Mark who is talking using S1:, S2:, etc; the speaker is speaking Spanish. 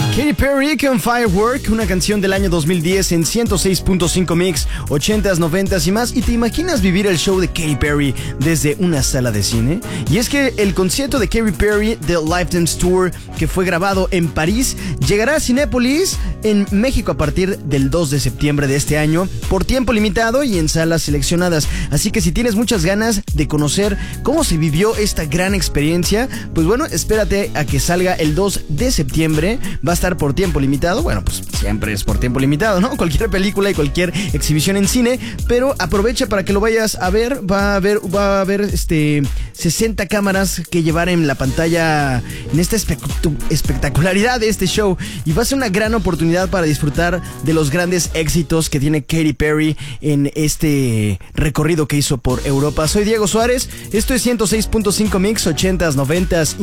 S1: Katy Perry con Firework, una canción del año 2010 en 106.5 Mix, 80s, 90s y más. ¿Y te imaginas vivir el show de Katy Perry desde una sala de cine? Y es que el concierto de Katy Perry, The Lifetime Tour, que fue grabado en París, llegará a Cinépolis en México a partir del 2 de septiembre de este año, por tiempo limitado y en salas seleccionadas. Así que si tienes muchas ganas de conocer cómo se vivió esta gran experiencia, pues bueno, espérate a que salga el 2 de septiembre. Va a estar por tiempo limitado. Bueno, pues siempre es por tiempo limitado, ¿no? Cualquier película y cualquier exhibición en cine, pero aprovecha para que lo vayas a ver. Va a haber 60 cámaras que llevar en la pantalla en esta espectacularidad de este show, y va a ser una gran oportunidad para disfrutar de los grandes éxitos que tiene Katy Perry en este recorrido que hizo por Europa. Soy Diego Suárez, esto es 106.5 Mix, 80s, 90s